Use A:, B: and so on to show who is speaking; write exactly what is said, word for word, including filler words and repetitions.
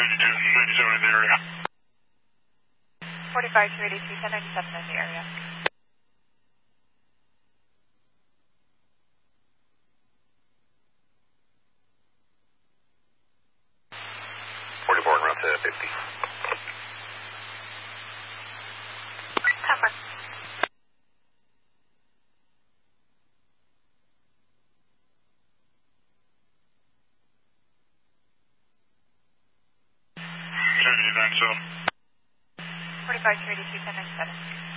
A: ninety-two, ninety-seven in the area.
B: forty-five two eighty-two, ten ninety-seven in the area.
C: forty-four and route to fifty.
B: Cover.
A: ninety-nine seven.
B: forty-five two eighty-two, ten ninety-seven.